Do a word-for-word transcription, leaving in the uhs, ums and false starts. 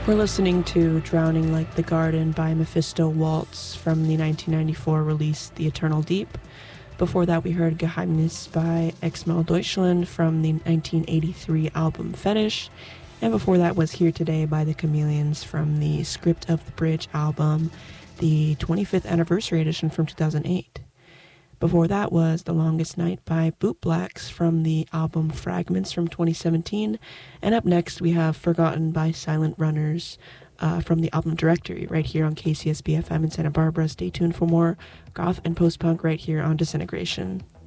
We're listening to Drowning Like the Garden by Mephisto Waltz from the nineteen ninety-four release The Eternal Deep. Before that, we heard Geheimnis by Exmal Deutschland from the nineteen eighty-three album Fetish. And before that was Here Today by the Chameleons from the Script of the Bridge album, the twenty-fifth anniversary edition from two thousand eight. Before that was The Longest Night by Boot Blacks from the album Fragments from twenty seventeen. And up next we have Forgotten by Silent Runners uh, from the album Directory right here on K C S B F M in Santa Barbara. Stay tuned for more goth and post-punk right here on Disintegration.